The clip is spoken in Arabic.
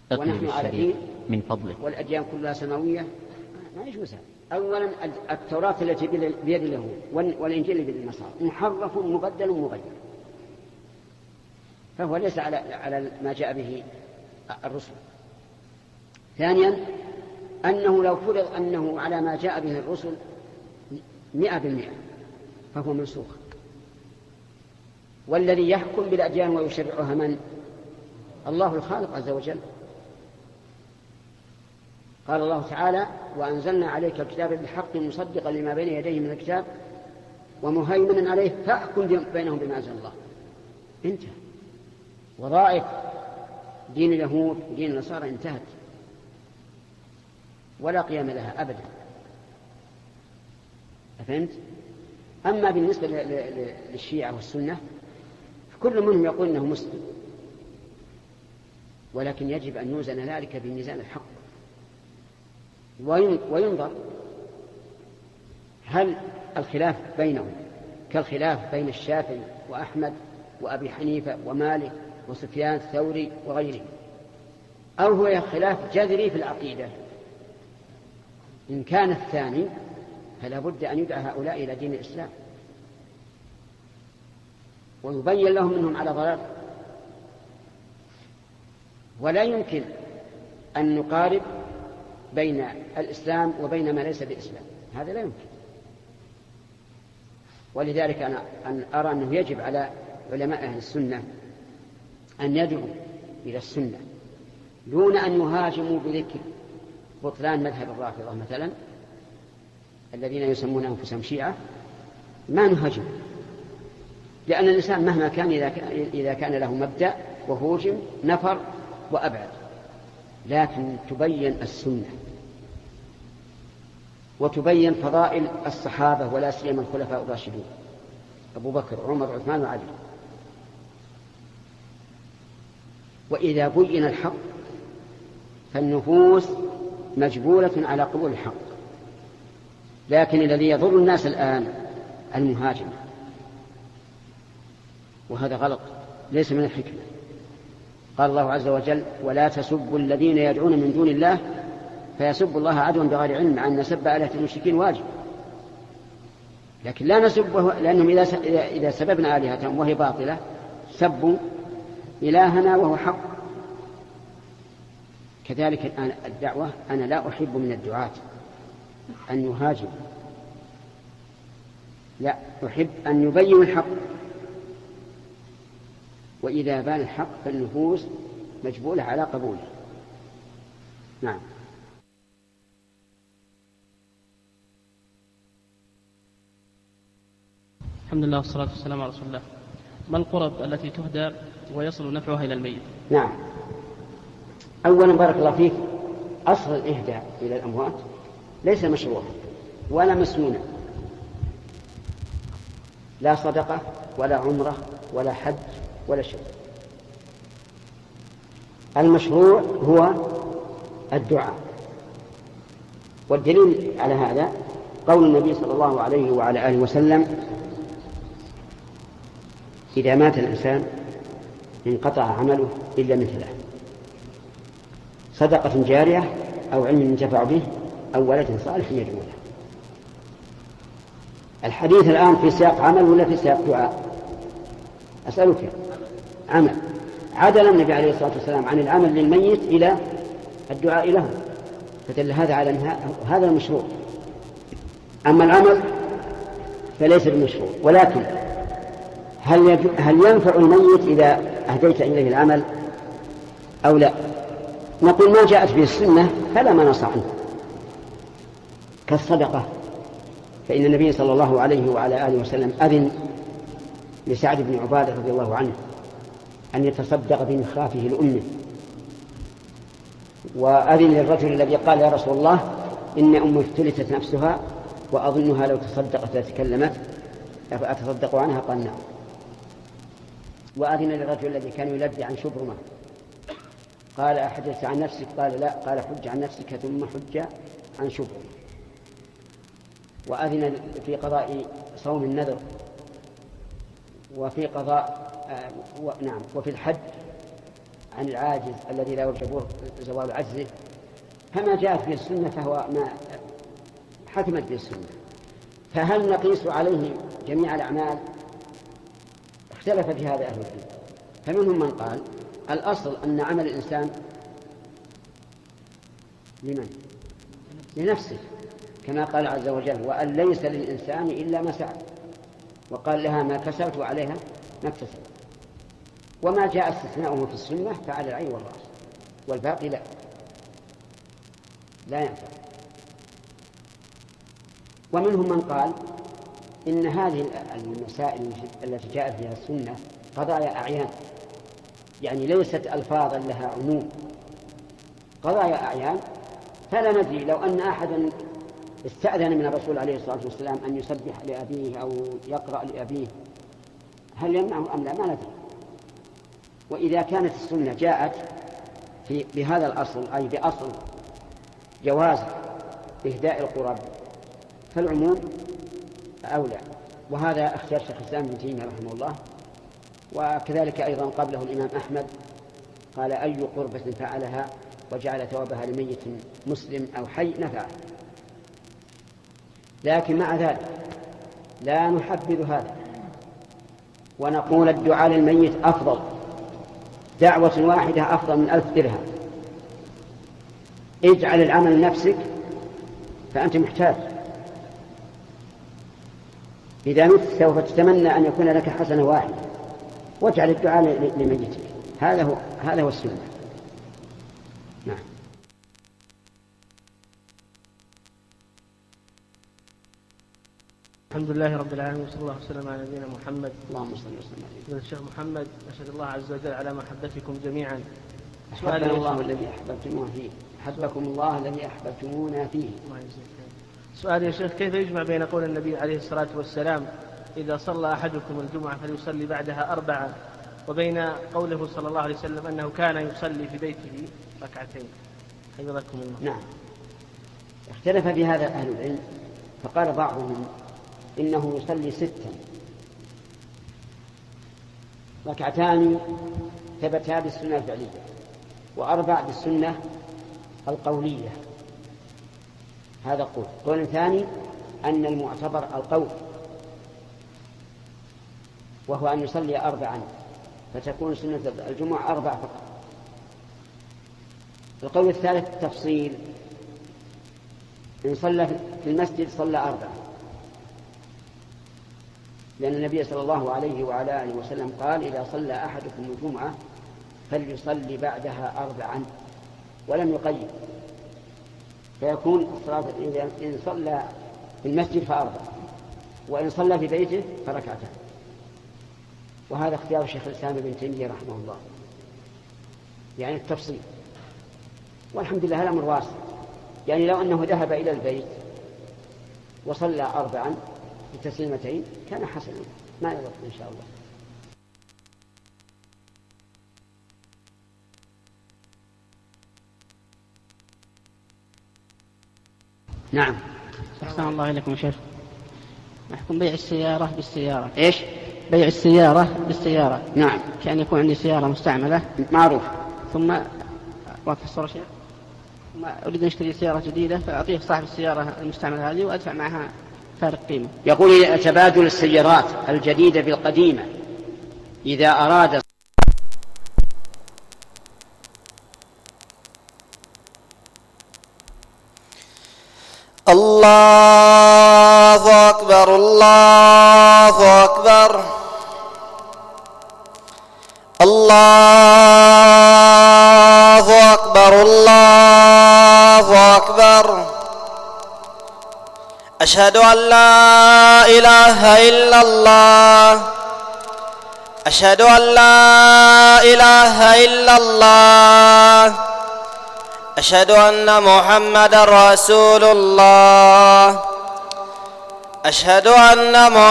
ونحن على دين من فضلك والأديان كلها سماوية، ما يجوز. أولا التوراة التي بيد اليهود والإنجيل بيد النصارى محرف مبدل مغير، فهو ليس على ما جاء به الرسل. ثانيا أنه لو فرض أنه على ما جاء به الرسل 100% فهو منسوخ، والذي يحكم بالأديان ويشرعها من؟ الله الخالق عز وجل. قال الله تعالى: وأنزلنا عليك الكتاب بالحق مصدقا لما بين يديه من الكتاب ومهيمنا عليه فاحكم بينهم بما أنزل الله. انتهى. وظائف دين اليهود ودين النصارى انتهت ولا قيام لها أبدا. أفهمت؟ أما بالنسبة للشيعة والسنة فكل منهم يقول أنه مسلم، ولكن يجب أن يوزن ذلك بميزان الحق وينظر هل الخلاف بينهم كالخلاف بين الشافعي وأحمد وأبي حنيفة ومالك وسفيان الثوري وغيرهم، أو هو خلاف جذري في العقيدة. إن كان الثاني فلا بد أن يدعى هؤلاء إلى دين الإسلام ويبين لهم منهم على ضلال. ولا يمكن أن نقارب بين الإسلام وبين ما ليس بإسلام، هذا لا يمكن. ولذلك أنا أرى أنه يجب على علماء أهل السنة أن يدعوا إلى السنة دون أن يهاجموا بذكر بطلان مذهب الرافضة مثلا الذين يسمون أنفسهم شيعة. ما نهاجم، لأن الإنسان مهما كان إذا كان له مبدأ وهوجم نفر وأبعد، لكن تبين السنة وتبين فضائل الصحابة ولا سيما الخلفاء الراشدين أبو بكر وعمر وعثمان وعلي. وإذا بين الحق فالنفوس مجبولة على قبول الحق، لكن الذي يضر الناس الآن المهاجمة، وهذا غلط ليس من الحكمة. قال الله عز وجل: ولا تسبوا الذين يدعون من دون الله فيسبوا الله عدوا بغير علم، مع أن سب آلهة المشركين واجب، لكن لا نسبه، لأنهم إذا سببنا آلهتهم وهي باطلة سبوا إلهنا وهو حق. كذلك الآن الدعوة، أنا لا أحب من الدعاة أن يهاجم، لا أحب أن يبين الحق، وإذا بان الحق فالنفوس مجبولة على قبوله. نعم. الحمد لله والصلاة والسلام على رسول الله. ما القرب التي تهدى ويصل نفعها إلى الميت؟ نعم. أولا بارك الله فيك، أصل الإهداء إلى الأموات ليس مشروعا ولا مسنونا، لا صدقة ولا عمرة ولا حج ولا شيء. المشروع هو الدعاء، والدليل على هذا قول النبي صلى الله عليه وعلى آله وسلم: إذا مات الإنسان انقطع عمله إلا من ثلاث: صدقة جارية أو علم ينتفع به أو ولد صالح يدعو له. الحديث الآن في سياق عمل ولا في سياق دعاء؟ أسألك. عمل. عدل النبي عليه الصلاة والسلام عن العمل للميت إلى الدعاء له، فدل هذا على أن هذا المشروع. أما العمل فليس بمشروع، ولكن هل ينفع الميت إذا أهديت إليه العمل أو لا؟ نقول ما جاءت به السنة فلا مناص عنه، كالصدقة، فإن النبي صلى الله عليه وعلى آله وسلم أذن لسعد بن عبادة رضي الله عنه أن يتصدق بمخافه لأمه، وأذن للرجل الذي قال: يا رسول الله إن أمي افتلتت نفسها وأظنها لو تصدقت لتكلمت أفأتصدق عنها؟ قال: نعم. وأذن للرجل الذي كان يلبي عن شبرمة، قال: أحدثت عن نفسك؟ قال: لا. قال: حج عن نفسك ثم حج عن شبرمة. وأذن في قضاء صوم النذر، وفي قضاء نعم، وفي الحج عن العاجز الذي لا يرجى زوال عجزه، فما جاءت به السنة فهو ما حكمت به السنة. فهل نقيس عليه جميع الأعمال؟ اختلف في هذا أهل العلم، فمنهم من قال الأصل أن عمل الإنسان لمن؟ لنفسه، كما قال عز وجل وأن ليس للإنسان إلا ما سعى، وقال لها ما كسبت وعليها ما اكتسبت. وما جاء استثناؤه في السنة فعلى العين والرأس، والباقي لا ينفع. ومنهم من قال إن هذه المسائل التي جاءت فيها السنة قضايا أعيان، يعني ليست ألفاظا لها عموم، قضايا أعيان. فلا ندري لو أن أحدا استأذن من الرسول عليه الصلاة والسلام أن يسبح لأبيه أو يقرأ لأبيه هل يمنعه أم لا؟ ما ندري. وإذا كانت السنة جاءت بهذا الأصل، أي بأصل جواز إهداء القرب، فالعموم أولى. وهذا اختيار شيخ الإسلام ابن تيمية رحمه الله، وكذلك أيضا قبله الإمام أحمد قال أي قربة فعلها وجعل ثوابها لميت مسلم أو حي نفعه. لكن مع ذلك لا نحبذ هذا، ونقول الدعاء للميت أفضل، دعوة واحدة أفضل من 1000 درهم. اجعل العمل لنفسك فأنت محتاج، إذا مت سوف تتمنى أن يكون لك حسنة واحدة، واجعل الدعاء لميتك. هذا هو السنة. نعم. الحمد لله رب العالمين، وصلى الله وسلم على نبينا محمد. اللهم صل وسلم عليه. الشيخ محمد، أشهد الله عز وجل على محبتكم جميعا. أحبنا الله الذي أحببتمونا فيه، أحبكم الله الذي أحببتمونا فيه. سؤال يا شيخ، كيف يجمع بين قول النبي عليه الصلاة والسلام إذا صلى أحدكم الجمعة فليصلي بعدها 4، وبين قوله صلى الله عليه وسلم أنه كان يصلي في بيته ركعتين؟ حفظكم الله. نعم، اختلف في هذا أهل العلم، فقال بعضهم إنه يصلي 6 ركعتان ثبتا بالسنة الفعلية، و4 بالسنة القولية. هذا قول ثاني أن المعتبر القول، وهو أن يصلي 4 فتكون سنة الجمعة 4 فقط. القول الثالث تفصيل، إن صلى في المسجد صلى 4، لأن النبي صلى الله عليه وعلى آله وسلم قال إذا صلى أحدكم الجمعة فليصلي بعدها 4، ولم يقيد، فيكون الصلاة إن صلى في المسجد ف4، وإن صلى في بيته فركعتان. وهذا اختيار شيخ الإسلام ابن تيمية رحمه الله، يعني التفصيل. والحمد لله الأمر واسع، يعني لو أنه ذهب إلى البيت وصلى 4 بتسليمتين كان حسنا، ما يضر إن شاء الله. نعم. أحسن الله إليكم يا شيخ. نحكم بيع السيارة بالسيارة. إيش؟ بيع السيارة بالسيارة. نعم. كأن يكون عندي سيارة مستعملة معروف، ثم واضح الصورة شيخ، ثم أريد أن أشتري سيارة جديدة فأعطيه صاحب السيارة المستعملة هذه وأدفع معها فارق قيمة. يقول تبادل السيارات الجديدة بالقديمة إذا أراد الله أكبر الله أكبر الله أكبر الله أكبر. أشهد أن لا إله إلا الله، أشهد أن لا إله إلا الله، أشهد أن محمدا رسول الله، أشهد أن